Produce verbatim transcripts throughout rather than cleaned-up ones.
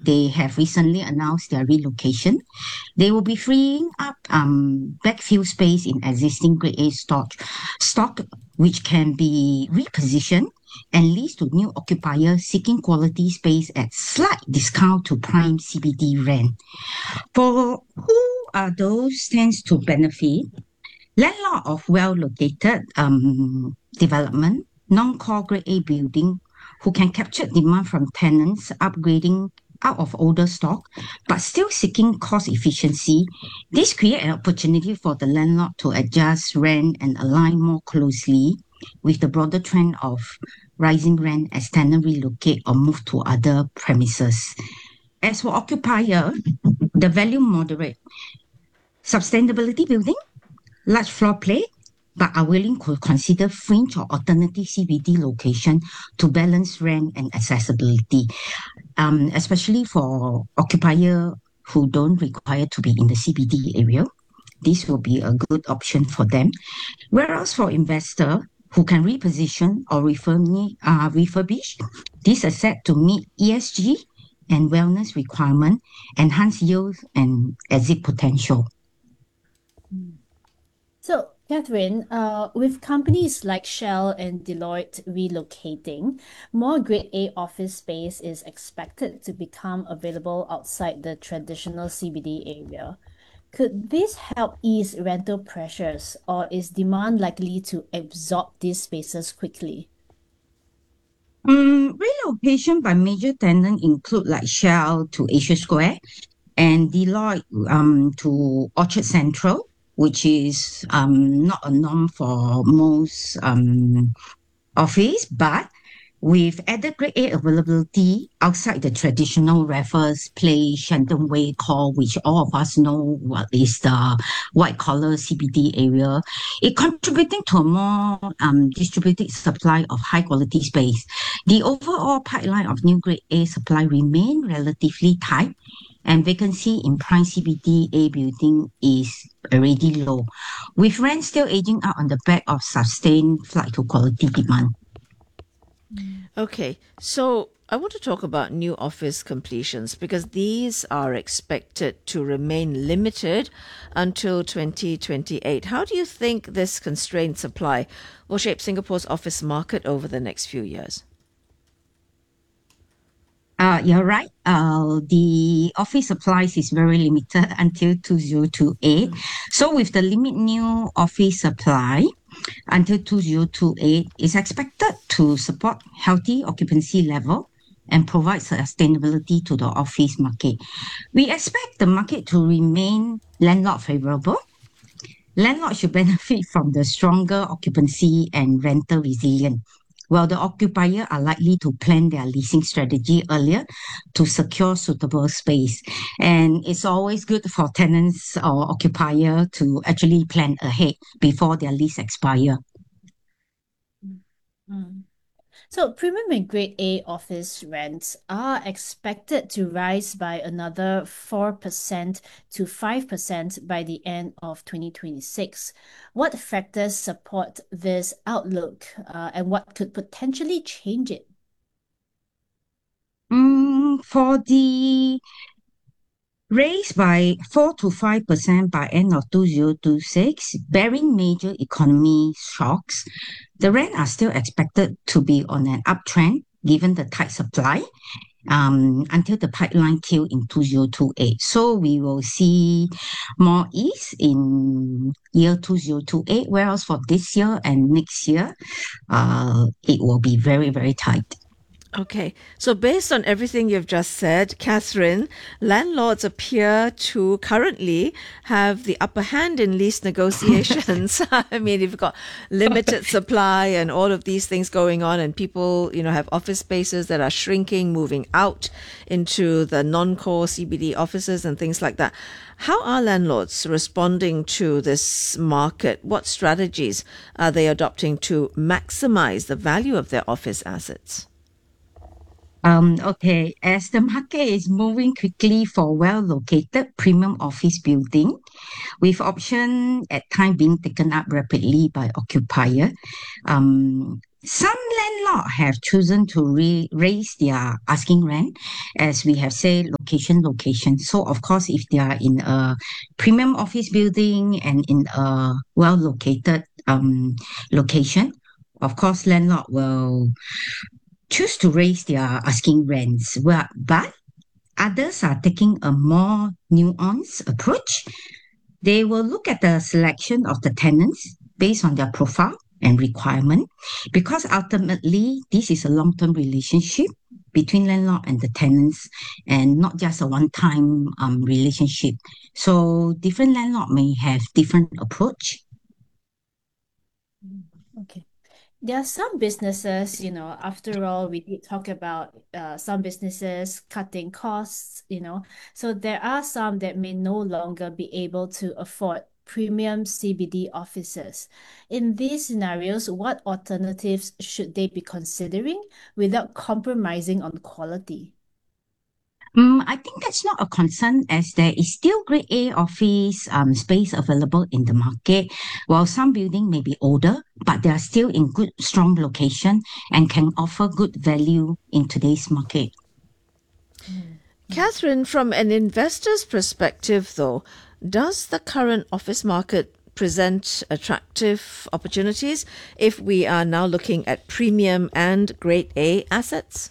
they have recently announced their relocation. They will be freeing up um, backfill space in existing Grade A stock, stock, which can be repositioned and leased to new occupiers seeking quality space at slight discount to prime C B D rent. For who are those tends to benefit? Landlord of well-located um, development, non-core Grade A building, who can capture demand from tenants upgrading out of older stock, but still seeking cost efficiency. This create an opportunity for the landlord to adjust rent and align more closely with the broader trend of rising rent as tenants relocate or move to other premises. As for occupier, the value moderate. Sustainability building, large floor plate, but are willing to consider fringe or alternative C B D location to balance rent and accessibility, um, especially for occupier who don't require to be in the C B D area. This will be a good option for them. Whereas for investor who can reposition or refurnish, uh, refurbish this asset to meet E S G and wellness requirement, enhance yield and exit potential. So, Catherine, uh, with companies like Shell and Deloitte relocating, more Grade A office space is expected to become available outside the traditional C B D area. Could this help ease rental pressures, or is demand likely to absorb these spaces quickly? Um, relocation by major tenant include like Shell to Asia Square and Deloitte um, to Orchard Central, which is um, not a norm for most um, office, but with added grade A availability outside the traditional Raffles Place, Shenton Way core, which all of us know what is the white collar C B D area, it contributing to a more um, distributed supply of high quality space. The overall pipeline of new grade A supply remain relatively tight and vacancy in prime C B D A building is already low, with rent still aging out on the back of sustained flight to quality demand. Okay, so I want to talk about new office completions because these are expected to remain limited until twenty twenty-eight. How do you think this constrained supply will shape Singapore's office market over the next few years? Uh, you're right. Uh, the office supplies is very limited until two thousand twenty-eight. Mm. So with the limit new office supply until two thousand twenty-eight, is expected to support healthy occupancy level and provide sustainability to the office market. We expect the market to remain landlord favorable. Landlords should benefit from the stronger occupancy and rental resilience, while the occupier are likely to plan their leasing strategy earlier to secure suitable space. And it's always good for tenants or occupier to actually plan ahead before their lease expire. Mm. So, premium and Grade A office rents are expected to rise by another four percent to five percent by the end of twenty twenty-six. What factors support this outlook, uh, and what could potentially change it? Mm, for the raised by four to five percent by end of two thousand twenty-six, bearing major economy shocks, the rent are still expected to be on an uptrend given the tight supply um, until the pipeline kill in two thousand twenty-eight. So we will see more ease in year two thousand twenty-eight, whereas for this year and next year, uh, it will be very, very tight. Okay, so based on everything you've just said, Catherine, landlords appear to currently have the upper hand in lease negotiations. I mean, you've got limited supply and all of these things going on, and people, you know, have office spaces that are shrinking, moving out into the non-core C B D offices and things like that. How are landlords responding to this market? What strategies are they adopting to maximize the value of their office assets? Um, okay, as the market is moving quickly for well-located premium office building, with option at time being taken up rapidly by occupier, um, some landlords have chosen to re- raise their asking rent, as we have said, location, location. So, of course, if they are in a premium office building and in a well-located um, location, of course, landlord will choose to raise their asking rents. Well, but others are taking a more nuanced approach. They will look at the selection of the tenants based on their profile and requirement, because ultimately this is a long-term relationship between landlord and the tenants, and not just a one-time um, relationship. So different landlord may have different approach. Okay. There are some businesses, you know, after all, we did talk about uh, some businesses cutting costs, you know. So there are some that may no longer be able to afford premium C B D offices. In these scenarios, what alternatives should they be considering without compromising on quality? Mm, I think that's not a concern, as there is still grade A office um, space available in the market. While some buildings may be older, but they are still in good, strong location and can offer good value in today's market. Catherine, from an investor's perspective, though, does the current office market present attractive opportunities if we are now looking at premium and grade A assets?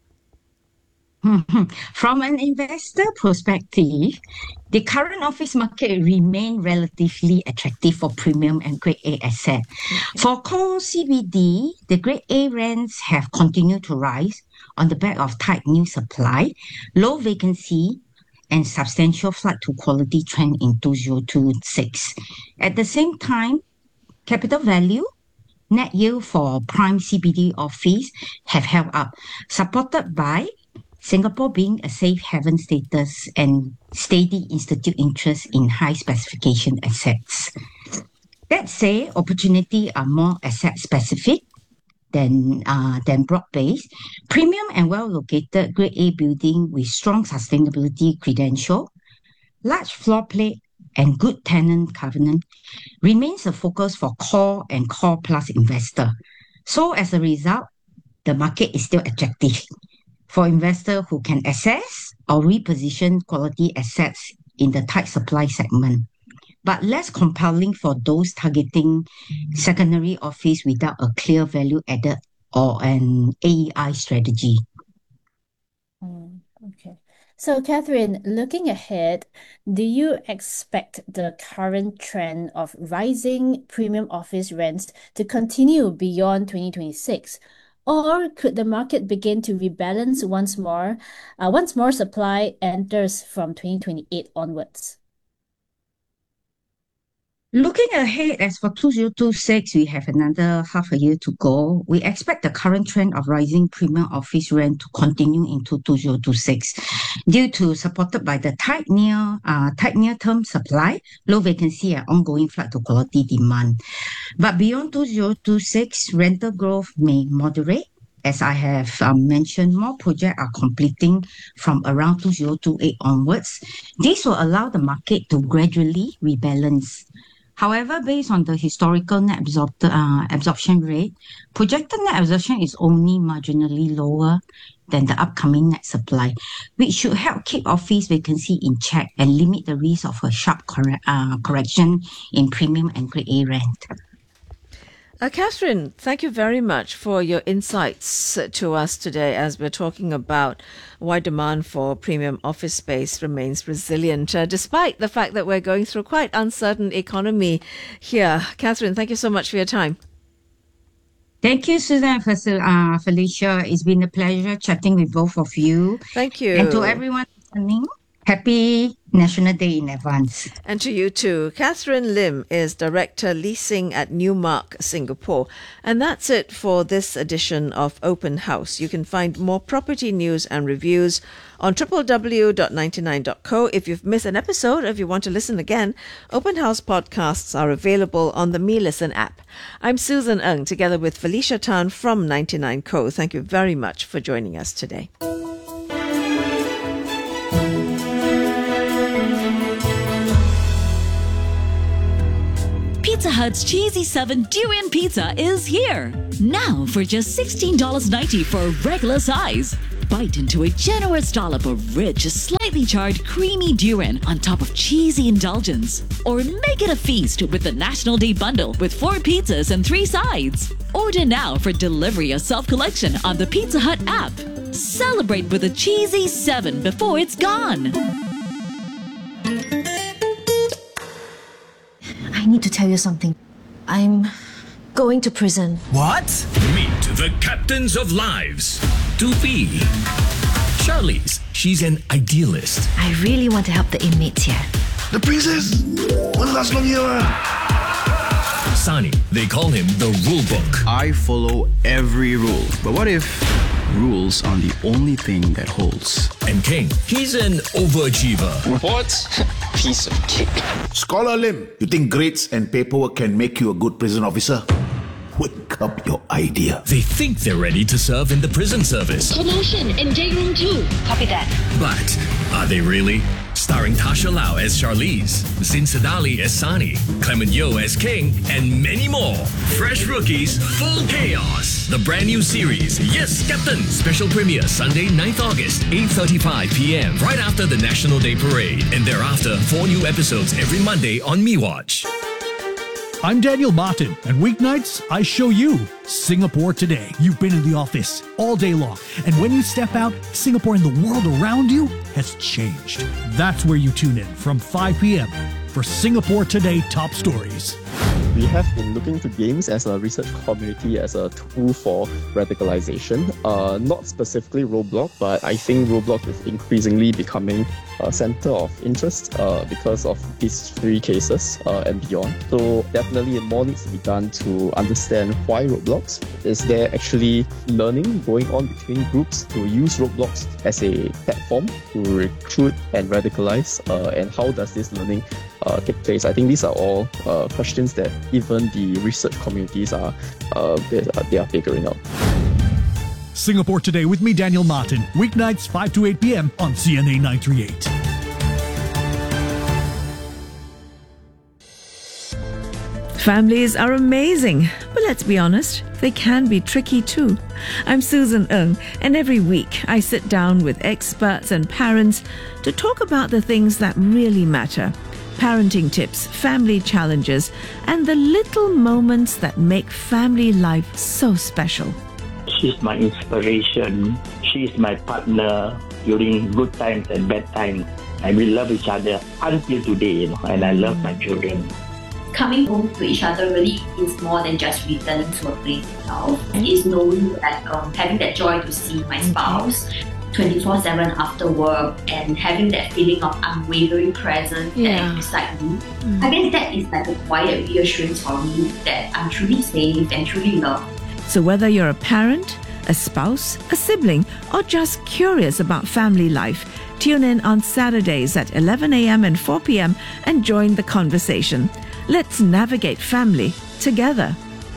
From an investor perspective, the current office market remain relatively attractive for premium and grade A asset. For core C B D, the grade A rents have continued to rise on the back of tight new supply, low vacancy, and substantial flight to quality trend in two thousand twenty-six. At the same time, capital value, net yield for prime C B D office have held up, supported by Singapore being a safe haven status and steady institute interest in high specification assets. That said, opportunity are more asset specific than uh, than broad-based. Premium and well-located grade A building with strong sustainability credential, large floor plate, and good tenant covenant remains a focus for core and core plus investor. So as a result, the market is still attractive for investors who can access or reposition quality assets in the tight supply segment, but less compelling for those targeting secondary office without a clear value added or an A E I strategy. Mm, okay. So, Catherine, looking ahead, do you expect the current trend of rising premium office rents to continue beyond twenty twenty-six? Or could the market begin to rebalance once more, uh, once more supply enters from twenty twenty-eight onwards? Looking ahead, as for two thousand twenty-six, we have another half a year to go. We expect the current trend of rising premium office rent to continue into two thousand twenty-six, due to supported by the tight near uh, tight near-term supply, low vacancy, and ongoing flight to quality demand. But beyond two thousand twenty-six, rental growth may moderate. As I have um, mentioned, more projects are completing from around two thousand twenty-eight onwards. This will allow the market to gradually rebalance. However, based on the historical net absorb- uh, absorption rate, projected net absorption is only marginally lower than the upcoming net supply, which should help keep office vacancy in check and limit the risk of a sharp corre- uh, correction in premium and grade A rent. Uh, Catherine, thank you very much for your insights to us today as we're talking about why demand for premium office space remains resilient, uh, despite the fact that we're going through quite uncertain economy here. Catherine, thank you so much for your time. Thank you, Susan and uh, Felicia. It's been a pleasure chatting with both of you. Thank you. And to everyone listening, happy National Day in advance. And to you too. Catherine Lim is Director Leasing at Newmark, Singapore. And that's it for this edition of Open House. You can find more property news and reviews on w w w dot ninety-nine dot co. If you've missed an episode, or if you want to listen again, Open House podcasts are available on the Me Listen app. I'm Susan Ng, together with Felicia Tan from ninety-nine Co. Thank you very much for joining us today. Pizza Hut Hut's Cheesy seven Durian Pizza is here. Now for just sixteen dollars ninety for a regular size. Bite into a generous dollop of rich, slightly charred, creamy durian on top of cheesy indulgence. Or make it a feast with the National Day Bundle with four pizzas and three sides. Order now for delivery or self-collection on the Pizza Hut app. Celebrate with a Cheesy seven before it's gone. I need to tell you something. I'm going to prison. What? Meet the captains of lives. Doopy. Charlize, she's an idealist. I really want to help the inmates here. The princess won't last long here. Sani, they call him the rule book. I follow every rule. But what if rules are the only thing that holds? And King, he's an overachiever. What? Piece of cake. Scholar Lim, you think grades and paperwork can make you a good prison officer? Wake up your idea. They think they're ready to serve in the prison service. Promotion in J Room two. Copy that. But are they really? Starring Tasha Lau as Charlize, Zin Sadali as Sani, Clement Yeoh as King, and many more. Fresh rookies, full chaos. The brand new series, Yes, Captain. Special premiere Sunday, ninth August, eight thirty-five p.m. right after the National Day Parade. And thereafter, four new episodes every Monday on MeWatch. I'm Daniel Martin, and weeknights, I show you Singapore Today. You've been in the office all day long, and when you step out, Singapore and the world around you has changed. That's where you tune in from five p.m. for Singapore Today Top Stories. We have been looking to games as a research community as a tool for radicalization. Uh, not specifically Roblox, but I think Roblox is increasingly becoming a center of interest uh, because of these three cases uh, and beyond. So definitely more needs to be done to understand why Roblox. Is there actually learning going on between groups to use Roblox as a platform to recruit and radicalize? Uh, and how does this learning uh, take place? I think these are all uh, questions that even the research communities are uh, they, they are figuring out. Singapore Today with me, Daniel Martin. Weeknights, five to eight p.m. on C N A nine thirty-eight. Families are amazing, but let's be honest, they can be tricky too. I'm Susan Ng, and every week I sit down with experts and parents to talk about the things that really matter. Parenting tips, family challenges, and the little moments that make family life so special. She's my inspiration. She's my partner during good times and bad times. And we love each other until today, you know, and I love my children. Coming home to each other really is more than just returning to a place itself. It's knowing that, um, having that joy to see my spouse twenty-four seven after work and having that feeling of unwavering presence yeah. beside me. Mm. I guess that is like a quiet reassurance for me that I'm truly safe and truly loved. So whether you're a parent, a spouse, a sibling, or just curious about family life, tune in on Saturdays at eleven a.m. and four p.m. and join the conversation. Let's navigate family together.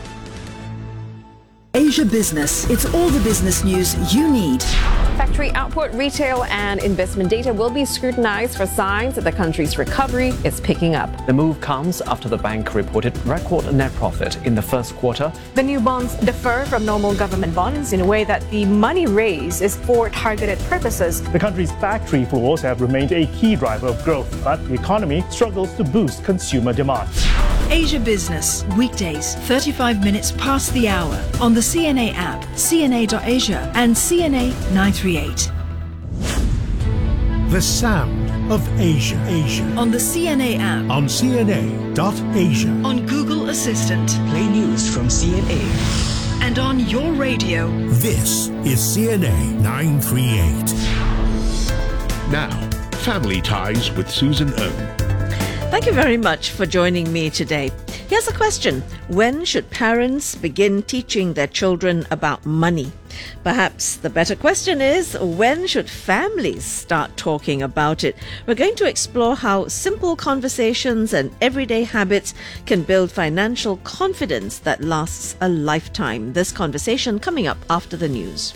Asia Business. It's all the business news you need. Factory output, retail, and investment data will be scrutinized for signs that the country's recovery is picking up. The move comes after the bank reported record net profit in the first quarter. The new bonds differ from normal government bonds in a way that the money raised is for targeted purposes. The country's factory floors have remained a key driver of growth, but the economy struggles to boost consumer demand. Asia Business, weekdays, thirty-five minutes past the hour on the C N A app, C N A dot Asia and C N A nine thirty-eight. The sound of Asia. Asia. On the C N A app. On C N A dot Asia. On Google Assistant. Play news from C N A. And on your radio. This is C N A nine thirty-eight. Now, Family Ties with Susan Ng. Thank you very much for joining me today. Here's a question. When should parents begin teaching their children about money? Perhaps the better question is, when should families start talking about it? We're going to explore how simple conversations and everyday habits can build financial confidence that lasts a lifetime. This conversation coming up after the news.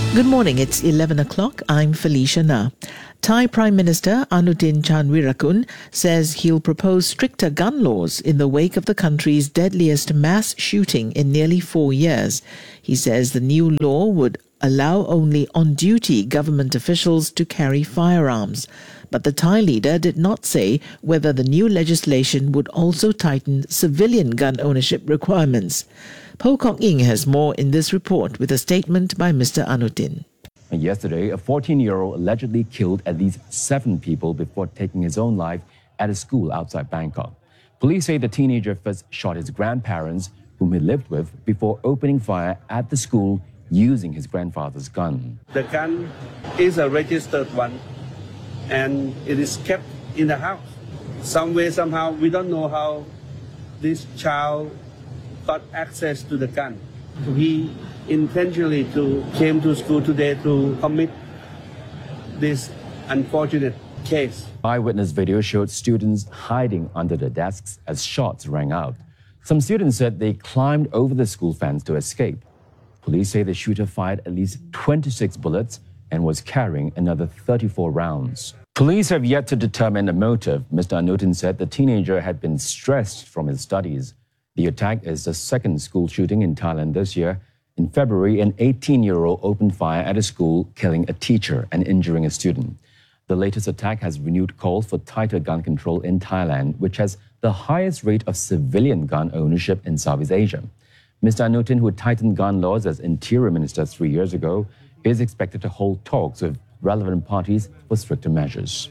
Good morning, it's eleven o'clock. I'm Felicia Na. Thai Prime Minister Anutin Chanvirakul says he'll propose stricter gun laws in the wake of the country's deadliest mass shooting in nearly four years. He says the new law would allow only on-duty government officials to carry firearms. But the Thai leader did not say whether the new legislation would also tighten civilian gun ownership requirements. Po Kok Ing has more in this report with a statement by Mister Anutin. Yesterday, a fourteen-year-old allegedly killed at least seven people before taking his own life at a school outside Bangkok. Police say the teenager first shot his grandparents, whom he lived with, before opening fire at the school using his grandfather's gun. The gun is a registered one, and it is kept in the house. Some way, somehow, we don't know how this child got access to the gun. He intentionally to came to school today to commit this unfortunate case. Eyewitness video showed students hiding under the desks as shots rang out. Some students said they climbed over the school fence to escape. Police say the shooter fired at least twenty-six bullets and was carrying another thirty-four rounds. Police have yet to determine the motive. Mister Anutin said the teenager had been stressed from his studies. The attack is the second school shooting in Thailand this year. In February, an eighteen-year-old opened fire at a school, killing a teacher and injuring a student. The latest attack has renewed calls for tighter gun control in Thailand, which has the highest rate of civilian gun ownership in Southeast Asia. Mister Anutin, who tightened gun laws as Interior Minister three years ago, is expected to hold talks with relevant parties for stricter measures.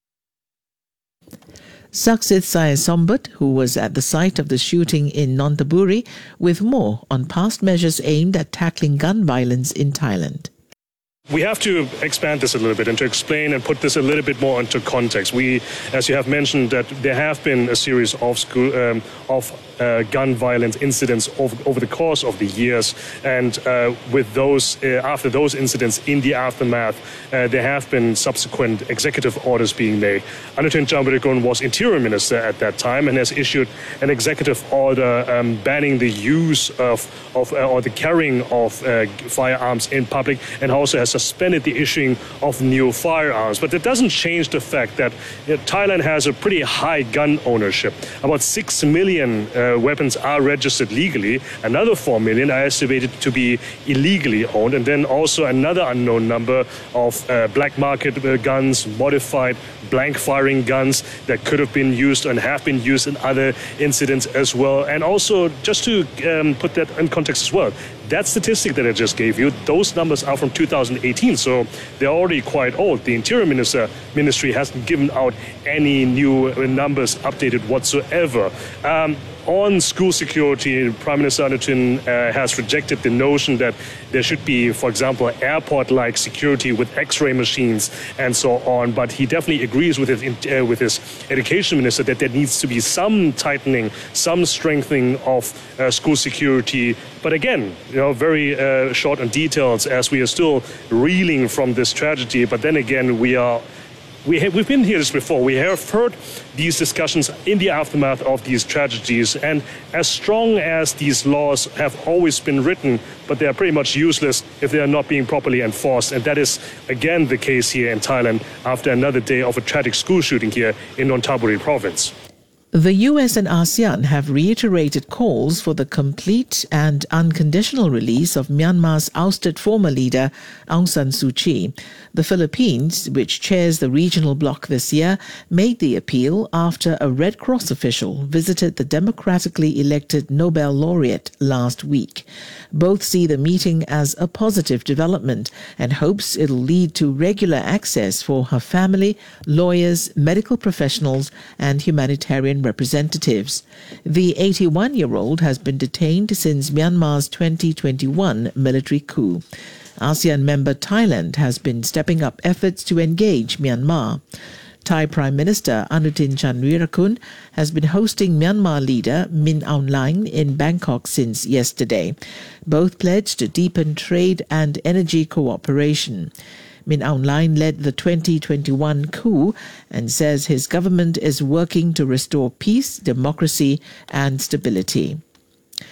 Saksit Sayasombut, who was at the site of the shooting in Nonthaburi, with more on past measures aimed at tackling gun violence in Thailand. We have to expand this a little bit and to explain and put this a little bit more into context. We, as you have mentioned, that there have been a series of school, um, of uh, gun violence incidents over, over the course of the years, and uh, with those, uh, after those incidents, in the aftermath, uh, there have been subsequent executive orders being made. Anutin Chanvirakul was Interior Minister at that time and has issued an executive order um, banning the use of, of uh, or the carrying of uh, firearms in public, and also has suspended the issuing of new firearms. But that doesn't change the fact that you know, Thailand has a pretty high gun ownership. About six million uh, weapons are registered legally. Another four million are estimated to be illegally owned. And then also another unknown number of uh, black market uh, guns, modified blank firing guns that could have been used and have been used in other incidents as well. And also, just to um, put that in context as well, that statistic that I just gave you, those numbers are from two thousand eighteen, so they're already quite old. The Interior Minister, Ministry hasn't given out any new numbers updated whatsoever. Um, On school security, Prime Minister Anutin uh, has rejected the notion that there should be, for example, airport-like security with X-ray machines and so on. But he definitely agrees with his, uh, with his education minister that there needs to be some tightening, some strengthening of uh, school security. But again, you know, very uh, short on details, as we are still reeling from this tragedy. But then again, we are. We have, we've been here this before. We have heard these discussions in the aftermath of these tragedies. And as strong as these laws have always been written, but they are pretty much useless if they are not being properly enforced. And that is, again, the case here in Thailand after another day of a tragic school shooting here in Nonthaburi province. The U S and ASEAN have reiterated calls for the complete and unconditional release of Myanmar's ousted former leader Aung San Suu Kyi. The Philippines, which chairs the regional bloc this year, made the appeal after a Red Cross official visited the democratically elected Nobel laureate last week. Both see the meeting as a positive development and hopes it'll lead to regular access for her family, lawyers, medical professionals and humanitarian representatives. The eighty-one-year-old has been detained since Myanmar's twenty twenty-one military coup. ASEAN member Thailand has been stepping up efforts to engage Myanmar. Thai Prime Minister Anutin Chanvirakul has been hosting Myanmar leader Min Aung Hlaing in Bangkok since yesterday. Both pledged to deepen trade and energy cooperation. Min Aung Hlaing led the twenty twenty-one coup and says his government is working to restore peace, democracy and stability.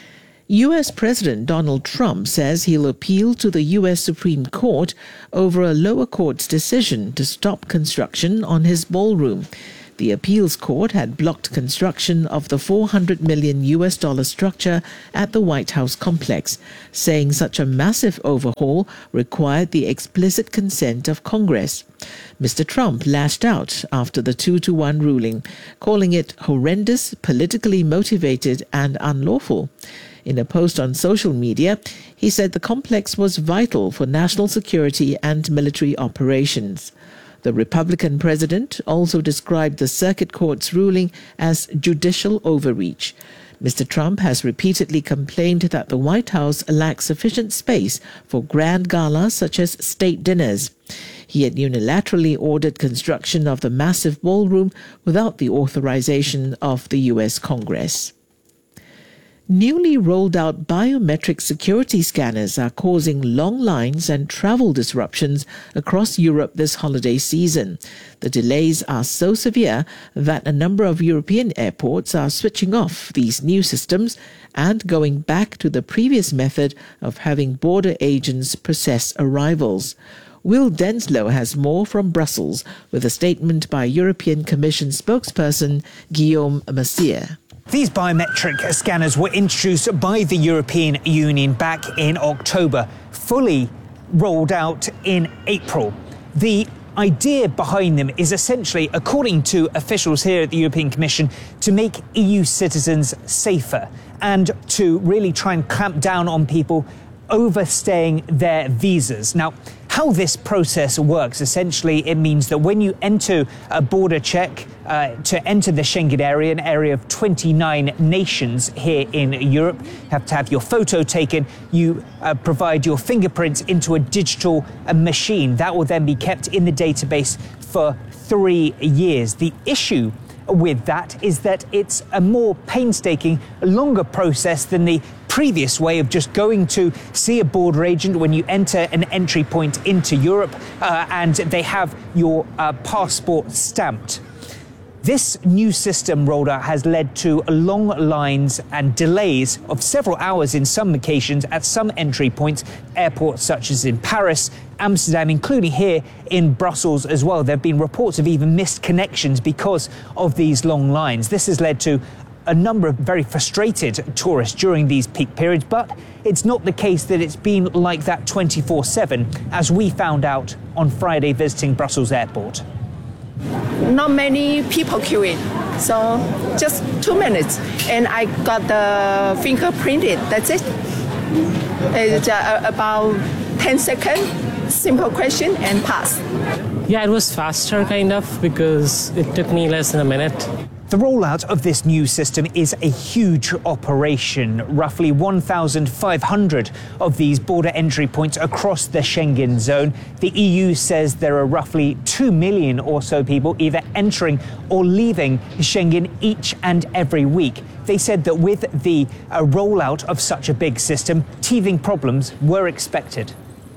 U S President Donald Trump says he'll appeal to the U S Supreme Court over a lower court's decision to stop construction on his ballroom. The appeals court had blocked construction of the four hundred million U S dollar structure at the White House complex, saying such a massive overhaul required the explicit consent of Congress. Mister Trump lashed out after the two to one ruling, calling it horrendous, politically motivated and unlawful. In a post on social media, he said the complex was vital for national security and military operations. The Republican president also described the circuit court's ruling as judicial overreach. Mister Trump has repeatedly complained that the White House lacks sufficient space for grand galas such as state dinners. He had unilaterally ordered construction of the massive ballroom without the authorization of the U S Congress. Newly rolled out biometric security scanners are causing long lines and travel disruptions across Europe this holiday season. The delays are so severe that a number of European airports are switching off these new systems and going back to the previous method of having border agents process arrivals. Will Denslow has more from Brussels with a statement by European Commission spokesperson Guillaume Messier. These biometric scanners were introduced by the European Union back in October, fully rolled out in April. The idea behind them is essentially, according to officials here at the European Commission, to make E U citizens safer and to really try and clamp down on people overstaying their visas. Now, how this process works, essentially, it means that when you enter a border check uh, to enter the Schengen area, an area of twenty-nine nations here in Europe, you have to have your photo taken. You uh, provide your fingerprints into a digital uh, machine. That will then be kept in the database for three years. The issue with that is that it's a more painstaking, longer process than the previous way of just going to see a border agent when you enter an entry point into Europe uh, and they have your uh, passport stamped. This new system rolled out has led to long lines and delays of several hours in some occasions at some entry points, airports such as in Paris, Amsterdam, including here in Brussels as well. There have been reports of even missed connections because of these long lines. This has led to a number of very frustrated tourists during these peak periods, but it's not the case that it's been like that twenty-four seven, as we found out on Friday visiting Brussels Airport. Not many people queuing, so just two minutes, and I got the fingerprinted. That's it. It's uh, about ten seconds, simple question, and pass. Yeah, it was faster, kind of, because it took me less than a minute. The rollout of this new system is a huge operation. Roughly one thousand five hundred of these border entry points across the Schengen zone. The E U says there are roughly two million or so people either entering or leaving Schengen each and every week. They said that with the uh, rollout of such a big system, teething problems were expected.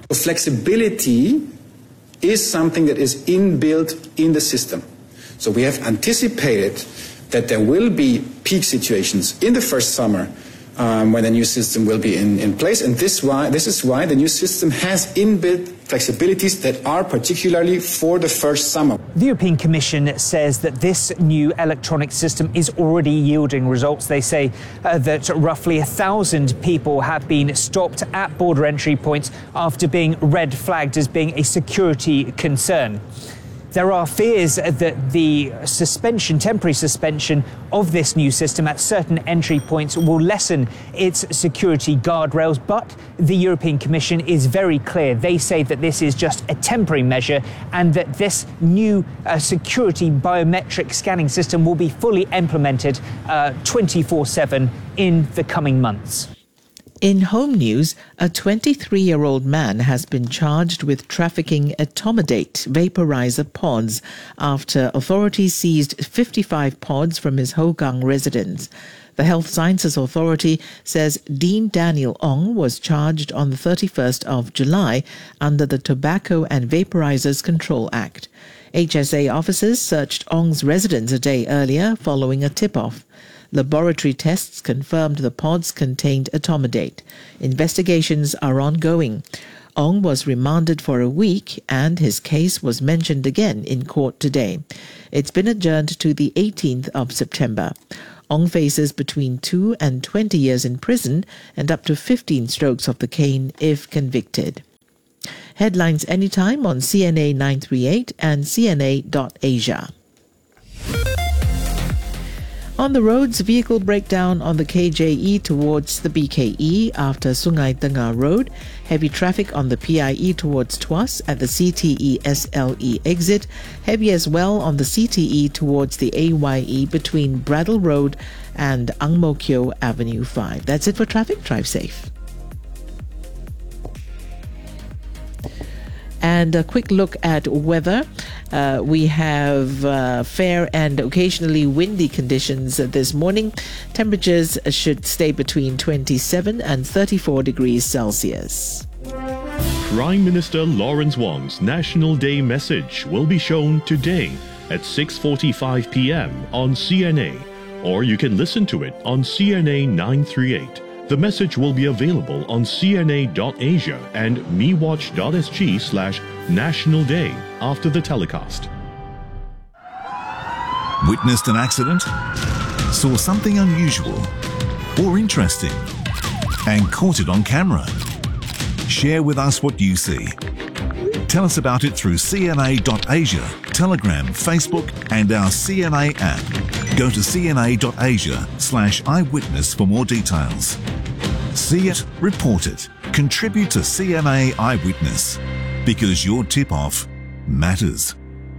Flexibility is something that is inbuilt in the system. So we have anticipated that there will be peak situations in the first summer um, when the new system will be in, in place. And this, why, this is why the new system has inbuilt flexibilities that are particularly for the first summer. The European Commission says that this new electronic system is already yielding results. They say uh, that roughly a thousand people have been stopped at border entry points after being red flagged as being a security concern. There are fears that the suspension, temporary suspension of this new system at certain entry points will lessen its security guardrails, but the European Commission is very clear. They say that this is just a temporary measure and that this new uh, security biometric scanning system will be fully implemented uh, twenty-four seven in the coming months. In home news, a twenty-three-year-old man has been charged with trafficking etomidate vaporizer pods after authorities seized fifty-five pods from his Hougang residence. The Health Sciences Authority says Dean Daniel Ong was charged on the thirty-first of July under the Tobacco and Vaporizers Control Act. H S A officers searched Ong's residence a day earlier following a tip-off. Laboratory tests confirmed the pods contained etomidate. Investigations are ongoing. Ong was remanded for a week and his case was mentioned again in court today. It's been adjourned to the eighteenth of September. Ong faces between two and twenty years in prison and up to fifteen strokes of the cane if convicted. Headlines anytime on C N A nine three eight and C N A dot asia. On the roads, vehicle breakdown on the K J E towards the B K E after Sungai Tengah Road. Heavy traffic on the P I E towards Tuas at the C T E S L E exit. Heavy as well on the C T E towards the A Y E between Bradle Road and Ang Mo Kio Avenue five. That's it for traffic. Drive safe. And a quick look at weather. Uh, we have uh, fair and occasionally windy conditions this morning. Temperatures should stay between twenty-seven and thirty-four degrees Celsius. Prime Minister Lawrence Wong's National Day message will be shown today at six forty-five p.m. on C N A, or you can listen to it on C N A nine three eight. The message will be available on C N A dot asia and mewatch dot s g slash National Day after the telecast. Witnessed an accident? Saw something unusual or interesting and caught it on camera? Share with us what you see. Tell us about it through C N A dot asia, Telegram, Facebook and our C N A app. Go to C N A dot asia slash eyewitness for more details. See it, report it, contribute to C N A Eyewitness, because your tip-off matters.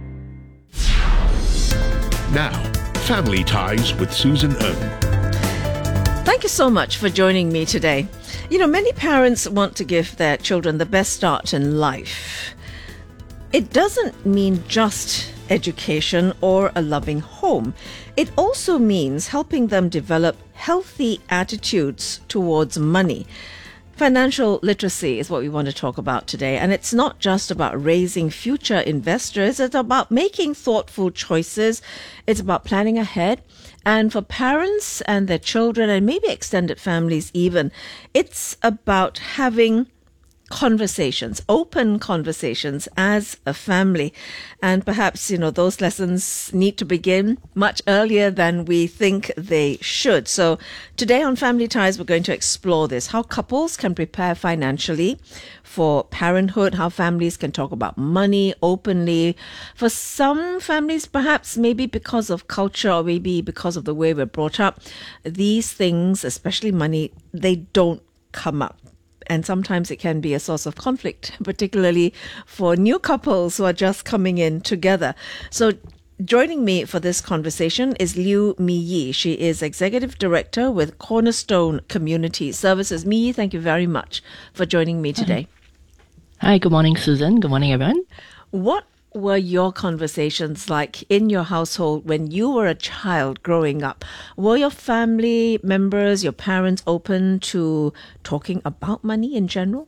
Now, Family Ties with Susan Ng. Thank you so much for joining me today. You know, many parents want to give their children the best start in life. It doesn't mean just education or a loving home. It also means helping them develop healthy attitudes towards money. Financial literacy is what we want to talk about today. And it's not just about raising future investors. It's about making thoughtful choices. It's about planning ahead. And for parents and their children, and maybe extended families even, it's about having conversations, open conversations as a family. And perhaps, you know, those lessons need to begin much earlier than we think they should. So today on Family Ties, we're going to explore this, how couples can prepare financially for parenthood, how families can talk about money openly. For some families, perhaps maybe because of culture or maybe because of the way we're brought up, these things, especially money, they don't come up. And sometimes it can be a source of conflict, particularly for new couples who are just coming in together. So joining me for this conversation is Liu Mi Yi. She is Executive Director with Cornerstone Community Services. Mi Yi, thank you very much for joining me today. Hi, good morning, Susan. Good morning, everyone. What were your conversations like in your household when you were a child growing up? Were your family members, your parents open to talking about money in general?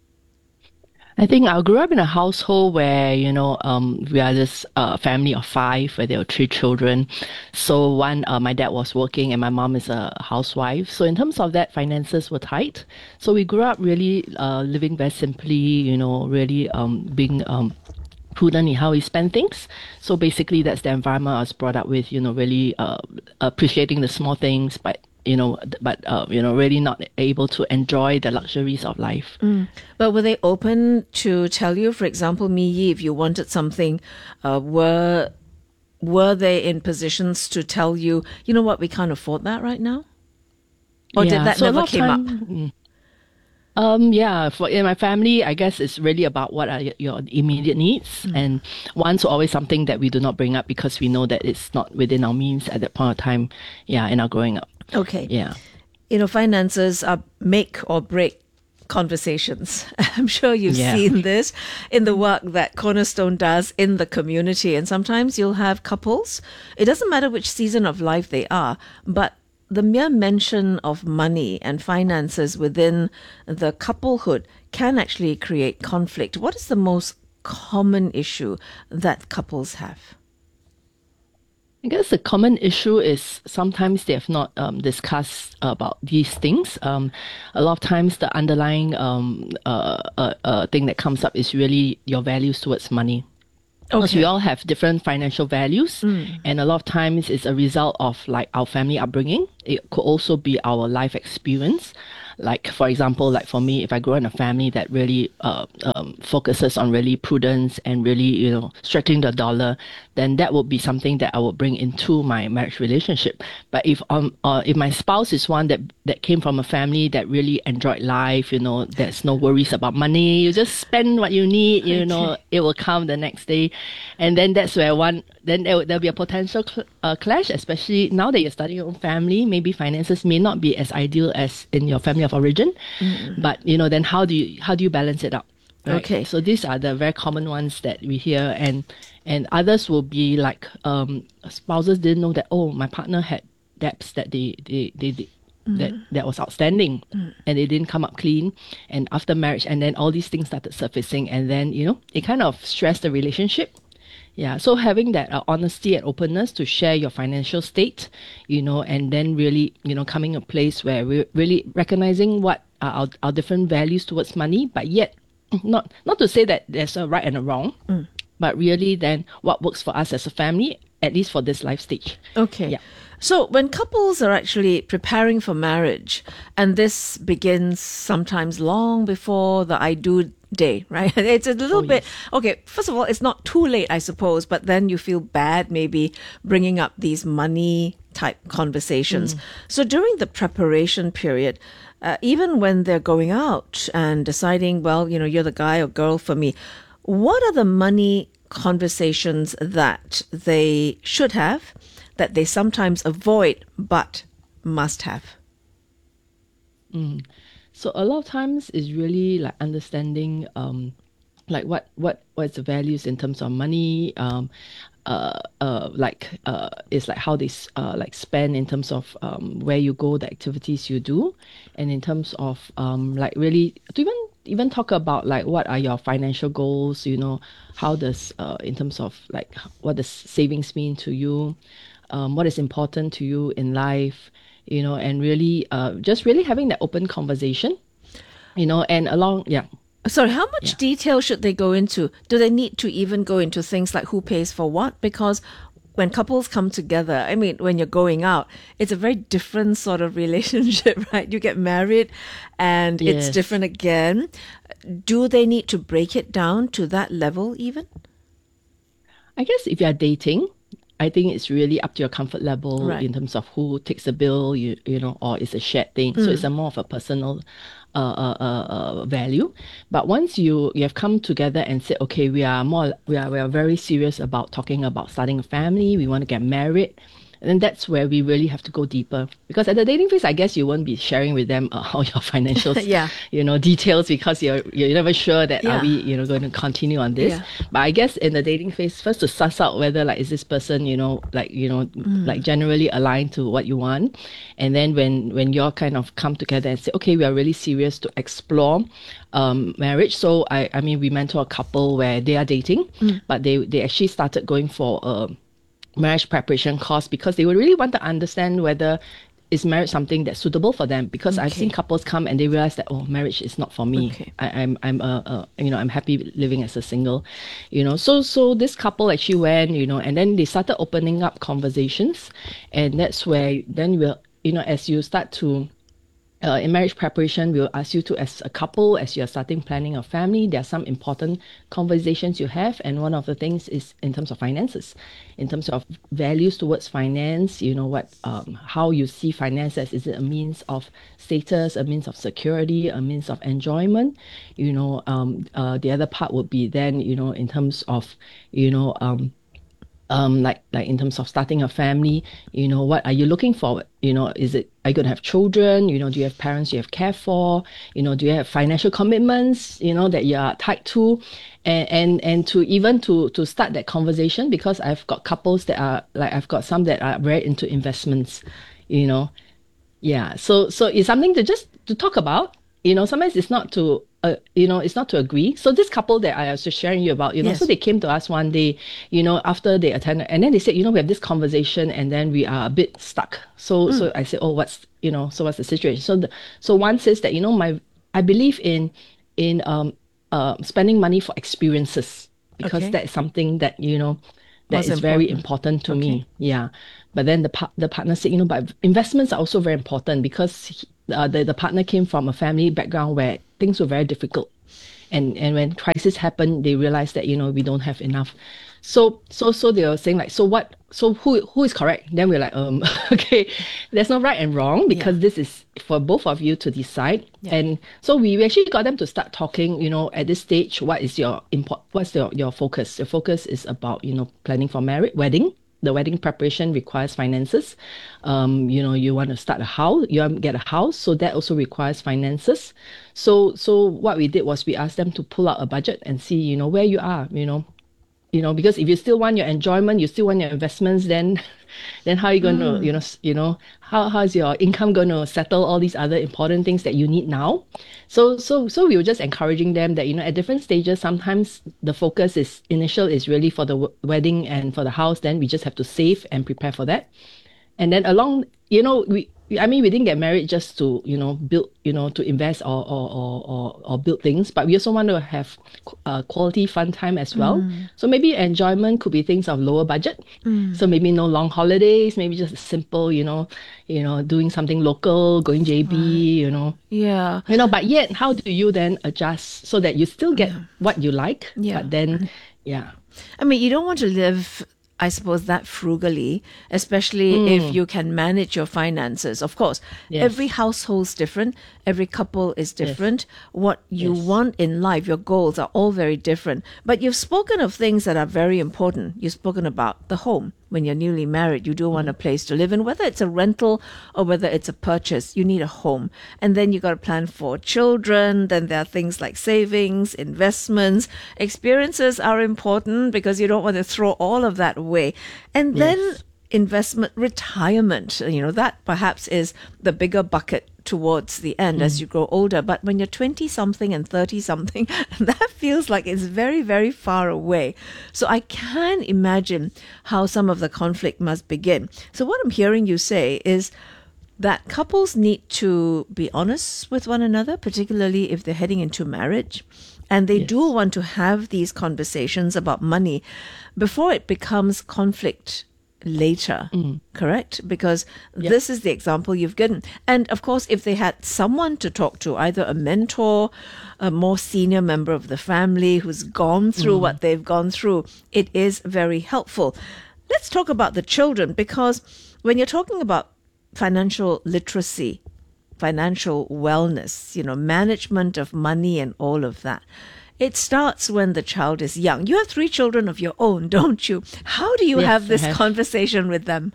I think I grew up in a household where, you know, um, we are this uh, family of five where there were three children. So one, uh, my dad was working and my mom is a housewife. So in terms of that, finances were tight. So we grew up really uh, living very simply, you know, really um, being um, prudent in how we spend things. So basically that's the environment I was brought up with, you know, really uh, appreciating the small things, but you know, but uh, you know, really not able to enjoy the luxuries of life. Mm. But were they open to tell you, for example, Mi Yi, if you wanted something, uh, were were they in positions to tell you, you know what, we can't afford that right now? Or yeah, did that so never came time, up? Mm. Um, yeah, for in my family, I guess it's really about what are your immediate needs. Mm. And wants are always something that we do not bring up because we know that it's not within our means at that point of time, yeah, in our growing up. Okay. Yeah. You know, finances are make or break conversations. I'm sure you've yeah. seen this in the work that Cornerstone does in the community. And sometimes you'll have couples, it doesn't matter which season of life they are, but the mere mention of money and finances within the couplehood can actually create conflict. What is the most common issue that couples have? I guess the common issue is sometimes they have not um, discussed about these things. Um, a lot of times the underlying um, uh, uh, uh, thing that comes up is really your values towards money. Because Okay. we all have different financial values, Mm. and a lot of times it's a result of like our family upbringing. It could also be our life experience. Like, for example, like for me, if I grow in a family that really uh, um, focuses on really prudence and really, you know, stretching the dollar, then that would be something that I would bring into my marriage relationship. But if um, uh, if my spouse is one that that came from a family that really enjoyed life, you know, there's no worries about money. You just spend what you need, you know, Okay. it will come the next day, and then that's where one then there, there'll be a potential cl- uh, clash, especially now that you're starting your own family. Maybe finances may not be as ideal as in your family of origin, Mm. but you know, then how do you how do you balance it out? Right? Okay. So these are the very common ones that we hear, and and others will be like um, spouses didn't know that, oh, my partner had debts that they they they. they that Mm. that was outstanding, Mm. and they didn't come up clean, and after marriage, and then all these things started surfacing, and then you know it kind of stressed the relationship. Yeah, so having that uh, honesty and openness to share your financial state, you know, and then really, you know, coming a place where we're really recognizing what are our, our different values towards money, but yet not not to say that there's a right and a wrong, Mm. but really then what works for us as a family, at least for this life stage. Okay. Yeah. So when couples are actually preparing for marriage, and this begins sometimes long before the I do day, right? It's a little Oh, bit, yes. okay, first of all, it's not too late, I suppose, but then you feel bad maybe bringing up these money type conversations. Mm. So during the preparation period, uh, even when they're going out and deciding, well, you know, you're the guy or girl for me, what are the money conversations that they should have, that they sometimes avoid but must have? Mm. So a lot of times is really like understanding um like what what what's the values in terms of money, um uh uh like uh it's like how they s- uh like spend in terms of um where you go, the activities you do, and in terms of um like really to even even talk about like what are your financial goals, you know, how does uh in terms of like what does savings mean to you, um what is important to you in life, you know, and really uh just really having that open conversation, you know, and along yeah. Sorry, how much detail should they go into? Do they need to even go into things like who pays for what? Because when couples come together, I mean, when you're going out, it's a very different sort of relationship, right? You get married and it's Yes. different again. Do they need to break it down to that level even? I guess if you're dating, I think it's really up to your comfort level Right. in terms of who takes the bill, you you know, or it's a shared thing. So Mm. it's a more of a personal uh, uh, uh, uh, value. But once you you have come together and said, okay, we are more we are we are very serious about talking about starting a family. We want to get married. And then that's where we really have to go deeper. Because at the dating phase, I guess you won't be sharing with them uh, all your financial, Yeah. you know, details because you're you're never sure that Yeah. are we, you know, going to continue on this. Yeah. But I guess in the dating phase, first to suss out whether like is this person, you know, like you know, Mm. like generally aligned to what you want, and then when when you're kind of come together and say, okay, we are really serious to explore um, marriage. So I I mean, we mentor a couple where they are dating, Mm. but they they actually started going for a marriage preparation course because they would really want to understand whether is marriage something that's suitable for them, because I've seen couples come and they realize that, oh, marriage is not for me. I, I'm I'm a, a you know I'm happy living as a single, you know. So so this couple actually went, you know, and then they started opening up conversations, and that's where then we'll, you know, as you start to Uh, in marriage preparation, we'll ask you to, as a couple, as you're starting planning a family, there are some important conversations you have. And one of the things is in terms of finances, in terms of values towards finance, you know, what, um, how you see finance as, is it a means of status, a means of security, a means of enjoyment? You know, um, uh, the other part would be then, you know, in terms of, you know, um, Um, like like in terms of starting a family, you know, what are you looking for? You know, is it, are you going to have children? You know, do you have parents you have care for? You know, do you have financial commitments, you know, that you are tied to? And and, and to even to, to start that conversation, because I've got couples that are, like I've got some that are very into investments, you know. Yeah, so so it's something to just to talk about. You know, sometimes it's not to uh, you know, it's not to agree. So this couple that I was just sharing you about, you know, Yes. so they came to us one day, you know, after they attended, and then they said, you know, we have this conversation, and then we are a bit stuck. So, Mm. so I said, oh, what's, you know, so what's the situation? So, the, so one says that, you know, my, I believe in, in um, uh, spending money for experiences, because Okay. that is something that, you know, that What's is very important? important to me. Yeah. But then the par- the partner said, you know, but investments are also very important, because he, uh, the, the partner came from a family background where things were very difficult. And and when crisis happened, they realized that, you know, we don't have enough. So so so they were saying like, so what, so who who is correct? Then we're like, um, okay, there's no right and wrong, because this is for both of you to decide. Yeah. And so we actually got them to start talking, you know, at this stage, what is your import, what's your, your focus? Your focus is about, you know, planning for marriage, wedding. The wedding preparation requires finances. Um, you know, you want to start a house, you want to get a house, so that also requires finances. So, so what we did was we asked them to pull out a budget and see, you know, where you are, you know, you know, because if you still want your enjoyment, you still want your investments, then, then how are you going to, Mm. you know, s- you know, how how's your income going to settle all these other important things that you need now? So, so, so we were just encouraging them that, you know, at different stages, sometimes the focus is initial is really for the w- wedding and for the house. Then we just have to save and prepare for that. And then along, you know, we, we- I mean, we didn't get married just to, you know, build, you know, to invest or or or or, or build things, but we also want to have uh, quality fun time as well. Mm. So maybe enjoyment could be things of lower budget. Mm. So maybe no long holidays, maybe just a simple, you know, you know, doing something local, going J B, you know. Yeah. You know, but yet, how do you then adjust so that you still get what you like, Yeah. but then, yeah. I mean, you don't want to live, I suppose, that frugally, especially Mm. if you can manage your finances. Of course, Yes. every household's different, every couple is different. What you Yes. want in life, your goals are all very different. But you've spoken of things that are very important. You've spoken about the home. When you're newly married, you do want a place to live in, whether it's a rental or whether it's a purchase, you need a home. And then you got to plan for children. Then there are things like savings, investments, experiences are important because you don't want to throw all of that away. And then Yes. investment, retirement, you know, that perhaps is the bigger bucket towards the end as you grow older. But when you're twenty something and thirty something, that feels like it's very, very far away. So I can imagine how some of the conflict must begin. So what I'm hearing you say is that couples need to be honest with one another, particularly if they're heading into marriage. And they do want to have these conversations about money before it becomes conflict later, correct? Because this is the example you've given. And of course, if they had someone to talk to, either a mentor, a more senior member of the family who's gone through what they've gone through, it is very helpful. Let's talk about the children, because when you're talking about financial literacy, financial wellness, you know, management of money and all of that, it starts when the child is young. You have three children of your own, don't you? How do you Yes, have I this have. conversation with them?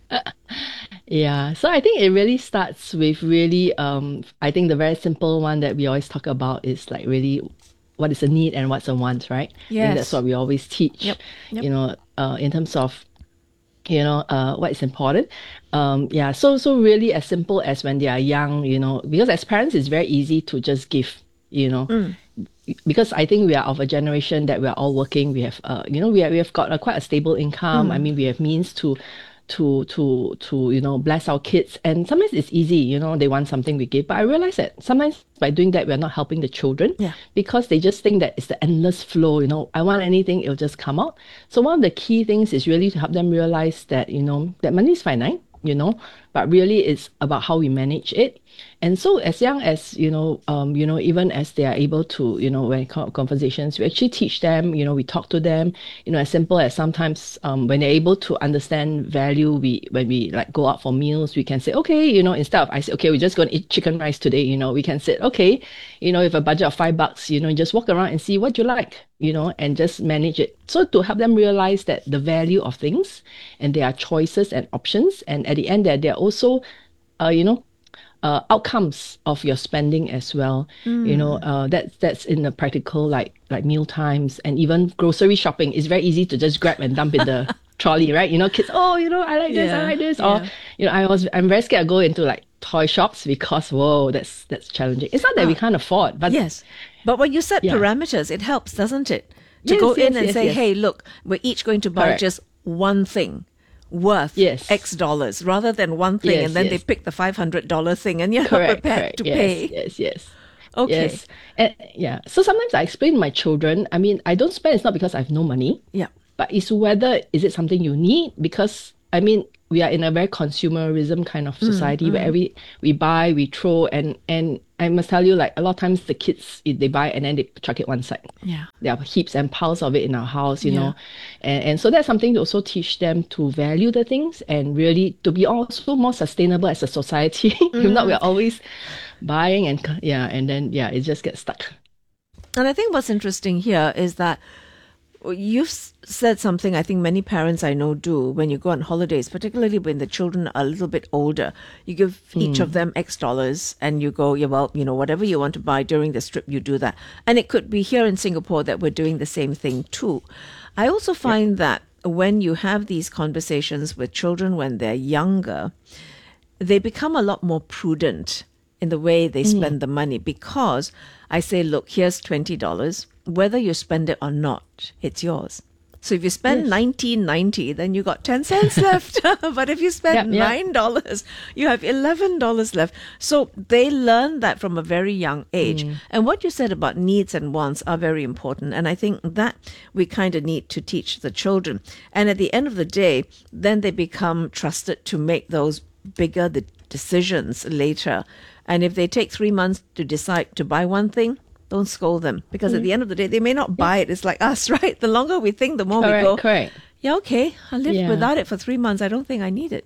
Yeah, so I think it really starts with really, um, I think the very simple one that we always talk about is like really what is a need and what's a want, right? I think that's Yes. what we always teach, Yep, yep. you know, uh, in terms of, you know, uh, what is important. Um, yeah, so so really as simple as when they are young, you know, because as parents, it's very easy to just give, you know, Mm. because I think we are of a generation that we are all working. We have, uh, you know, we, are, we have got a, quite a stable income. Mm. I mean, we have means to, to, to, to, you know, bless our kids. And sometimes it's easy, you know, they want something we give. But I realize that sometimes by doing that, we're not helping the children Yeah. because they just think that it's the endless flow. You know, I want anything, it'll just come out. So one of the key things is really to help them realize that, you know, that money is finite, you know, but really it's about how we manage it. And so as young as, you know, um, you know, even as they are able to, you know, when co- conversations, we actually teach them, you know, we talk to them, you know, as simple as sometimes um, when they're able to understand value, we, when we like go out for meals, we can say, okay, you know, instead of I say, okay, we're just going to eat chicken rice today, you know, we can say, okay, you know, if a budget of five bucks, you know, just walk around and see what you like, you know, and just manage it. So to help them realize that the value of things and there are choices and options. And at the end that they're also, uh, you know, uh, outcomes of your spending as well. Mm. You know, uh, that's that's in the practical, like like meal times and even grocery shopping. It's very easy to just grab and dump in the trolley, right? You know, kids, oh, you know, I like this, Yeah, I like this, yeah. or you know, I was I'm very scared to go into like toy shops because whoa, that's that's challenging. It's not that we can't afford, but Yes. But when you set Yeah. parameters, it helps, doesn't it? To Yes, go in yes, and yes, say, yes. hey, look, we're each going to buy Correct. just one thing worth Yes. X dollars rather than one thing, Yes, and then yes. they pick the five hundred dollars thing and you're not Correct, prepared correct. to yes, pay. Yes, yes. Okay. Yes. And, yeah. So sometimes I explain to my children, I mean, I don't spend, it's not because I have no money, Yeah. but it's whether, is it something you need? Because, I mean, we are in a very consumerism kind of society Mm, where mm. every, we buy, we throw, and, and I must tell you, like, a lot of times the kids, they buy and then they chuck it one side. Yeah. There are heaps and piles of it in our house, you Yeah. know. And, and so that's something to also teach them to value the things and really to be also more sustainable as a society. If not, Mm. we're always buying and, c- yeah, and then, yeah, it just gets stuck. And I think what's interesting here is that you've s- said something I think many parents I know do when you go on holidays, particularly when the children are a little bit older. You give each Hmm. of them X dollars and you go, yeah, well, you know, whatever you want to buy during this trip, you do that. And it could be here in Singapore that we're doing the same thing too. I also find that when you have these conversations with children when they're younger, they become a lot more prudent in the way they Mm. spend the money, because I say, look, here's twenty dollars. Whether you spend it or not, it's yours. So if you spend Yes. nineteen ninety, then you got ten cents left. But if you spend Yep, yep. nine dollars, you have eleven dollars left. So they learn that from a very young age. Mm. And what you said about needs and wants are very important. And I think that we kind of need to teach the children. And at the end of the day, then they become trusted to make those bigger the decisions later. And if they take three months to decide to buy one thing, don't scold them, because at Mm. the end of the day, they may not buy it. It's like us, right? The longer we think, the more Correct, we go, correct. yeah, okay, I'll live Yeah. without it for three months. I don't think I need it.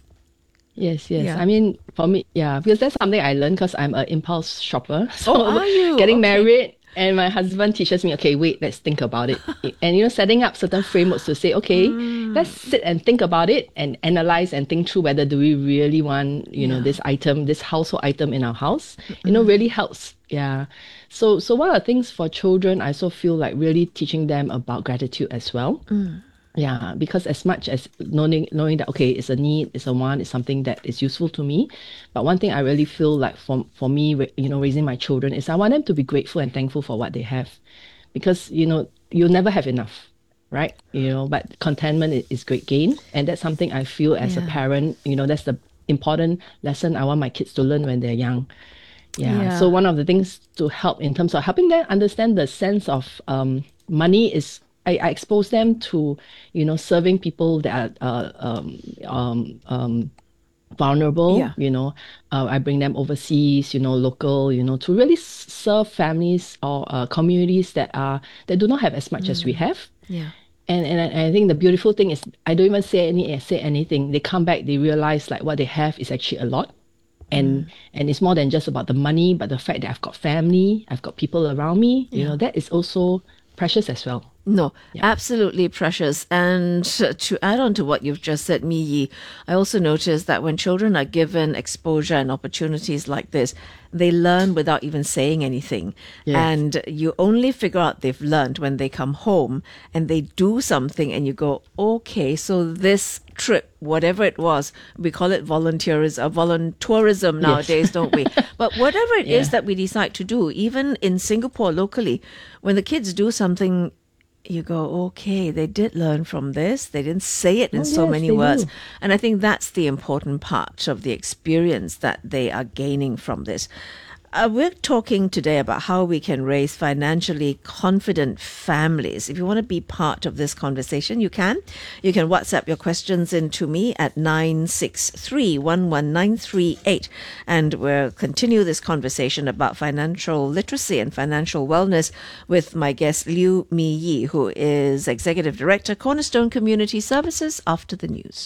Yes, yes. Yeah. I mean, for me, yeah, because that's something I learned because I'm an impulse shopper. So Oh, are you? getting Okay. married, and my husband teaches me, okay, wait, let's think about it. And, you know, setting up certain frameworks to say, okay, Mm. let's sit and think about it and analyze and think through whether do we really want, you know, Yeah. this item, this household item in our house, you know, really helps. Yeah. So, so one of the things for children, I also feel like really teaching them about gratitude as well. Mm. Yeah, because as much as knowing knowing that okay, it's a need, it's a want, it's something that is useful to me. But one thing I really feel like for for me, ra- you know, raising my children is I want them to be grateful and thankful for what they have, because you know you'll never have enough, right? You know, but contentment i- is great gain, and that's something I feel as a Yeah. parent. You know, that's the important lesson I want my kids to learn when they're young. Yeah. Yeah. So one of the things to help in terms of helping them understand the sense of um, money is I, I expose them to, you know, serving people that are uh, um, um, um, vulnerable. Yeah. You know, uh, I bring them overseas, you know, local, you know, to really s- serve families or uh, communities that are that do not have as much as we have. Yeah. And and I, I think the beautiful thing is I don't even say any say anything. They come back, they realize like what they have is actually a lot. And and it's more than just about the money, but the fact that I've got family, I've got people around me, you Yeah. know, that is also precious as well. No, absolutely precious. And to add on to what you've just said, Mi Yi, I also noticed that when children are given exposure and opportunities like this, they learn without even saying anything. Yes. And you only figure out they've learned when they come home and they do something and you go, okay, so this trip, whatever it was, we call it volunteerism, uh, voluntourism nowadays, don't we? But whatever it is Yeah. that we decide to do, even in Singapore locally, when the kids do something, you go, okay, they did learn from this. They didn't say it in Oh, so yes, many they words. do. And I think that's the important part of the experience that they are gaining from this. Uh, we're talking today about how we can raise financially confident families. If you want to be part of this conversation, you can. You can WhatsApp your questions in to me at nine six three, one one nine three eight. And we'll continue this conversation about financial literacy and financial wellness with my guest Liu Mi Yi, who is Executive Director, Cornerstone Community Services, after the news.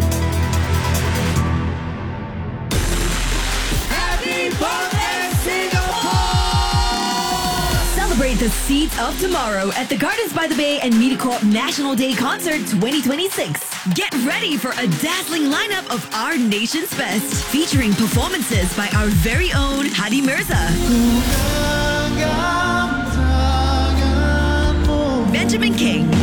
Celebrate the seeds of tomorrow at the Gardens by the Bay and MediaCorp National Day Concert twenty twenty-six. Get ready for a dazzling lineup of our nation's best, featuring performances by our very own Hadi Mirza, Benjamin King,